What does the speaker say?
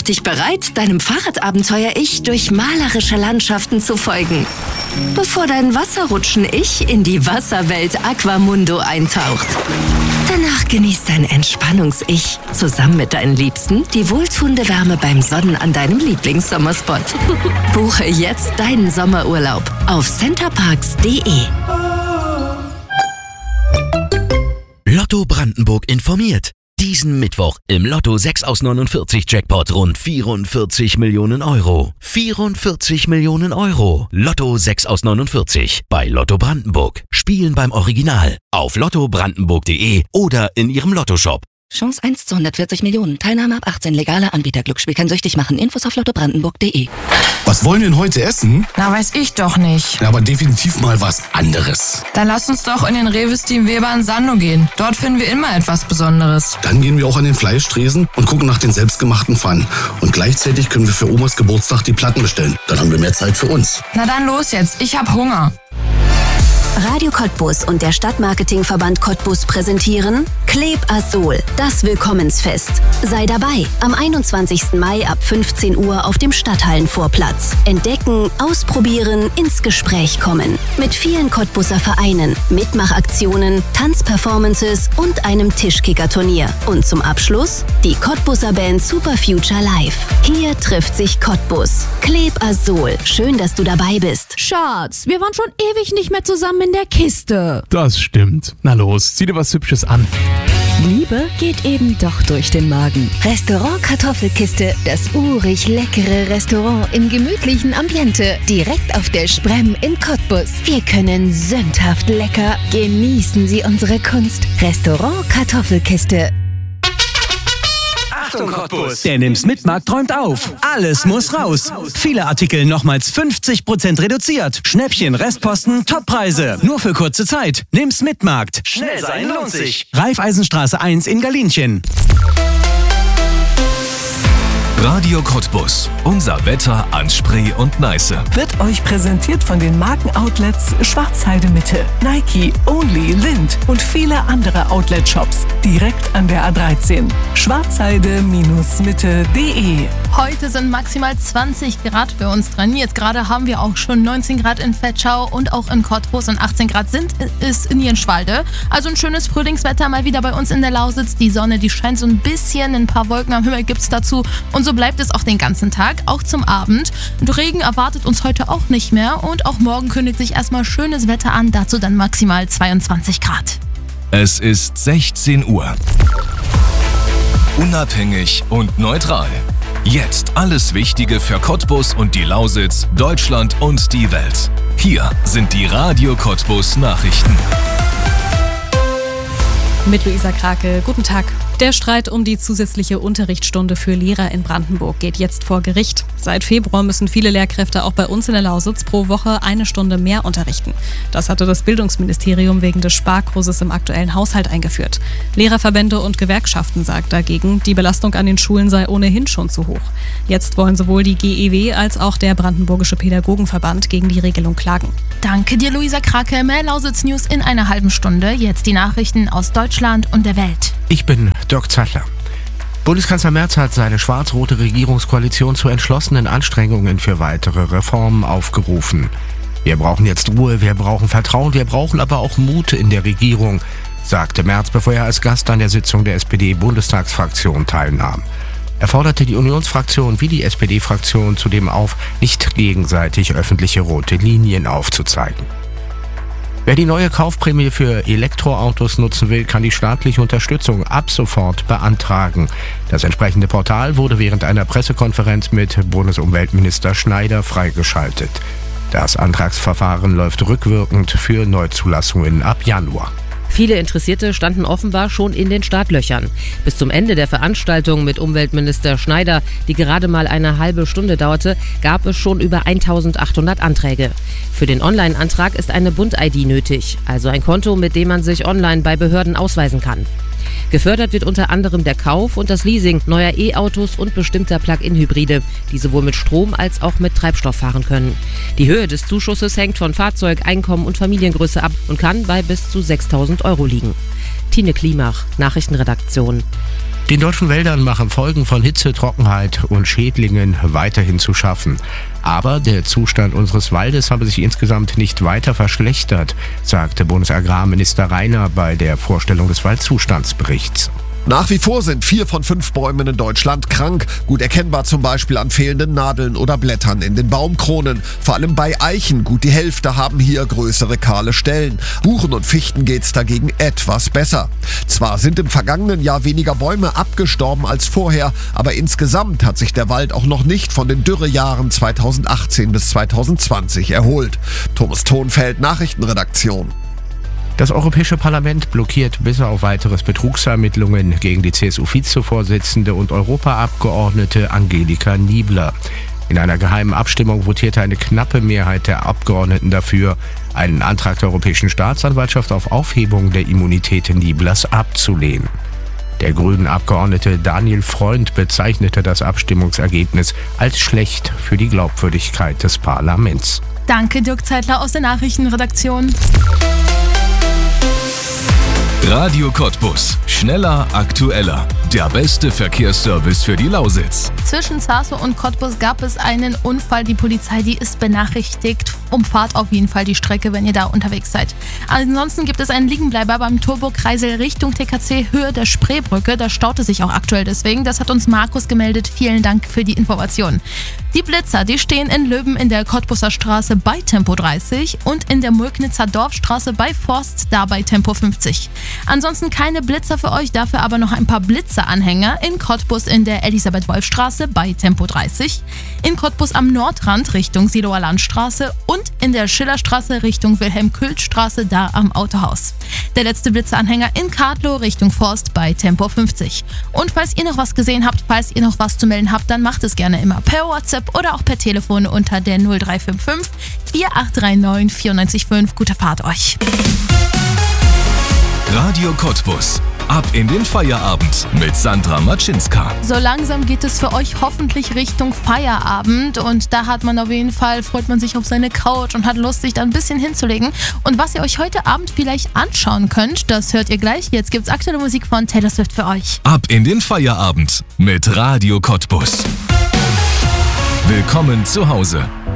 dich bereit, deinem Fahrradabenteuer-Ich durch malerische Landschaften zu folgen, bevor dein Wasserrutschen-Ich in die Wasserwelt Aquamundo eintaucht. Danach genießt dein Entspannungs-Ich zusammen mit deinen Liebsten die wohltuende Wärme beim Sonnen an deinem Lieblingssommerspot. Buche jetzt deinen Sommerurlaub auf centerparks.de. Lotto Brandenburg informiert. Diesen Mittwoch im Lotto 6 aus 49 Jackpot rund 44 Millionen Euro. 44 Millionen Euro. Lotto 6 aus 49 bei Lotto Brandenburg. Spielen beim Original auf lottobrandenburg.de oder in ihrem Lottoshop. Chance 1 zu 140 Millionen. Teilnahme ab 18. Legaler Anbieter. Glücksspiel kann süchtig machen. Infos auf lottobrandenburg.de. Was wollen wir denn heute essen? Na, weiß ich doch nicht. Ja, aber definitiv mal was anderes. Dann lass uns doch in den Rewe Steam Weber in Sandow gehen. Dort finden wir immer etwas Besonderes. Dann gehen wir auch an den Fleischtresen und gucken nach den selbstgemachten Pfannen. Und gleichzeitig können wir für Omas Geburtstag die Platten bestellen. Dann haben wir mehr Zeit für uns. Na dann los jetzt. Ich hab Hunger. Radio Cottbus und der Stadtmarketingverband Cottbus präsentieren Kleb Azol, das Willkommensfest. Sei dabei am 21. Mai ab 15 Uhr auf dem Stadthallenvorplatz. Entdecken, ausprobieren, ins Gespräch kommen. Mit vielen Cottbuser Vereinen, Mitmachaktionen, Tanzperformances und einem Tischkicker-Turnier. Und zum Abschluss die Cottbuser Band Super Future Live. Hier trifft sich Cottbus. Kleb Azol, schön, dass du dabei bist. Schatz, wir waren schon ewig nicht mehr zusammen in der Kiste. Das stimmt. Na los, zieh dir was Hübsches an. Liebe geht eben doch durch den Magen. Restaurant Kartoffelkiste, das urig leckere Restaurant im gemütlichen Ambiente, direkt auf der Sprem in Cottbus. Wir können sündhaft lecker. Genießen Sie unsere Kunst. Restaurant Kartoffelkiste. Achtung Cottbus! Der Nimm's-Mit-Markt träumt auf. Alles muss raus. Viele Artikel nochmals 50% reduziert. Schnäppchen, Restposten, Toppreise. Nur für kurze Zeit. Nimm's-Mit-Markt. Schnell sein lohnt sich. Raiffeisenstraße 1 in Galinchen. Radio Cottbus. Unser Wetter an Spree und Neiße. Wird euch präsentiert von den Markenoutlets Schwarzheide Mitte, Nike, Only, Lind und viele andere Outlet-Shops. Direkt an der A13. Schwarzheide-mitte.de. Heute sind maximal 20 Grad für uns dran. Jetzt gerade haben wir auch schon 19 Grad in Vetschau und auch in Cottbus und 18 Grad sind es in Jenschwalde. Also ein schönes Frühlingswetter mal wieder bei uns in der Lausitz. Die Sonne, die scheint so ein bisschen, ein paar Wolken am Himmel gibt's dazu. Und so bleibt es auch den ganzen Tag, auch zum Abend. Und Regen erwartet uns heute auch nicht mehr und auch morgen kündigt sich erstmal schönes Wetter an, dazu dann maximal 22 Grad. Es ist 16 Uhr. Unabhängig und neutral. Jetzt alles Wichtige für Cottbus und die Lausitz, Deutschland und die Welt. Hier sind die Radio Cottbus Nachrichten. Mit Luisa Krake, guten Tag. Der Streit um die zusätzliche Unterrichtsstunde für Lehrer in Brandenburg geht jetzt vor Gericht. Seit Februar müssen viele Lehrkräfte auch bei uns in der Lausitz pro Woche 1 Stunde mehr unterrichten. Das hatte das Bildungsministerium wegen des Sparkurses im aktuellen Haushalt eingeführt. Lehrerverbände und Gewerkschaften sagen dagegen, die Belastung an den Schulen sei ohnehin schon zu hoch. Jetzt wollen sowohl die GEW als auch der Brandenburgische Pädagogenverband gegen die Regelung klagen. Danke dir, Luisa Krake. Mehr Lausitz-News in einer halben Stunde. Jetzt die Nachrichten aus Deutschland und der Welt. Ich bin Dirk Zattler. Bundeskanzler Merz hat seine schwarz-rote Regierungskoalition zu entschlossenen Anstrengungen für weitere Reformen aufgerufen. Wir brauchen jetzt Ruhe, wir brauchen Vertrauen, wir brauchen aber auch Mut in der Regierung, sagte Merz, bevor er als Gast an der Sitzung der SPD-Bundestagsfraktion teilnahm. Er forderte die Unionsfraktion wie die SPD-Fraktion zudem auf, nicht gegenseitig öffentliche rote Linien aufzuzeigen. Wer die neue Kaufprämie für Elektroautos nutzen will, kann die staatliche Unterstützung ab sofort beantragen. Das entsprechende Portal wurde während einer Pressekonferenz mit Bundesumweltminister Schneider freigeschaltet. Das Antragsverfahren läuft rückwirkend für Neuzulassungen ab Januar. Viele Interessierte standen offenbar schon in den Startlöchern. Bis zum Ende der Veranstaltung mit Umweltminister Schneider, die gerade mal eine halbe Stunde dauerte, gab es schon über 1800 Anträge. Für den Online-Antrag ist eine Bund-ID nötig, also ein Konto, mit dem man sich online bei Behörden ausweisen kann. Gefördert wird unter anderem der Kauf und das Leasing neuer E-Autos und bestimmter Plug-in-Hybride, die sowohl mit Strom als auch mit Treibstoff fahren können. Die Höhe des Zuschusses hängt von Fahrzeug, Einkommen und Familiengröße ab und kann bei bis zu 6.000 € liegen. Tine Klimach, Nachrichtenredaktion. Den deutschen Wäldern machen Folgen von Hitze, Trockenheit und Schädlingen weiterhin zu schaffen. Aber der Zustand unseres Waldes habe sich insgesamt nicht weiter verschlechtert, sagte Bundesagrarminister Rainer bei der Vorstellung des Waldzustandsberichts. Nach wie vor sind 4 von 5 Bäumen in Deutschland krank. Gut erkennbar zum Beispiel an fehlenden Nadeln oder Blättern in den Baumkronen. Vor allem bei Eichen, gut die Hälfte haben hier größere kahle Stellen. Buchen und Fichten geht's dagegen etwas besser. Zwar sind im vergangenen Jahr weniger Bäume abgestorben als vorher, aber insgesamt hat sich der Wald auch noch nicht von den Dürrejahren 2018 bis 2020 erholt. Thomas Thonfeld, Nachrichtenredaktion. Das Europäische Parlament blockiert bis auf weiteres Betrugsermittlungen gegen die CSU-Vizevorsitzende und Europaabgeordnete Angelika Niebler. In einer geheimen Abstimmung votierte eine knappe Mehrheit der Abgeordneten dafür, einen Antrag der Europäischen Staatsanwaltschaft auf Aufhebung der Immunität Nieblers abzulehnen. Der grünen Abgeordnete Daniel Freund bezeichnete das Abstimmungsergebnis als schlecht für die Glaubwürdigkeit des Parlaments. Danke, Dirk Zeitler aus der Nachrichtenredaktion. Radio Cottbus. Schneller, aktueller. Der beste Verkehrsservice für die Lausitz. Zwischen Zarsow und Cottbus gab es einen Unfall. Die Polizei, die ist benachrichtigt. Umfahrt auf jeden Fall die Strecke, wenn ihr da unterwegs seid. Ansonsten gibt es einen Liegenbleiber beim Turbo-Kreisel Richtung TKC, Höhe der Spreebrücke. Da staute sich auch aktuell deswegen. Das hat uns Markus gemeldet. Vielen Dank für die Information. Die Blitzer, die stehen in Löben in der Cottbuser Straße bei Tempo 30 und in der Mulknitzer Dorfstraße bei Forst, da bei Tempo 50. Ansonsten keine Blitzer für euch, dafür aber noch ein paar Blitzeranhänger in Cottbus in der Elisabeth-Wolf-Straße bei Tempo 30, in Cottbus am Nordrand Richtung Siloer Landstraße und in der Schillerstraße Richtung Wilhelm-Kühlt-Straße da am Autohaus. Der letzte Blitzeranhänger in Kadlow Richtung Forst bei Tempo 50. Und falls ihr noch was gesehen habt, falls ihr noch was zu melden habt, dann macht es gerne immer per WhatsApp oder auch per Telefon unter der 0355 4839 945. Gute Fahrt euch. Radio Cottbus. Ab in den Feierabend mit Sandra Matschinska. So langsam geht es für euch hoffentlich Richtung Feierabend und da hat man auf jeden Fall, freut man sich auf seine Couch und hat Lust, sich da ein bisschen hinzulegen. Und was ihr euch heute Abend vielleicht anschauen könnt, das hört ihr gleich. Jetzt gibt's aktuelle Musik von Taylor Swift für euch. Ab in den Feierabend mit Radio Cottbus. Willkommen zu Hause.